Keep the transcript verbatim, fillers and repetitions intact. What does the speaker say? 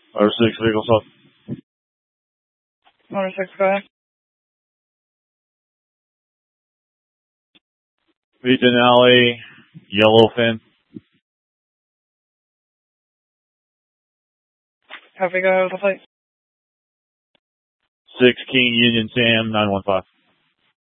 Motor six, vehicle stop. Motor six, go ahead. Beaton Alley, Yellowfin. Copy, go ahead with the plate. six King Union Sam, nine one five.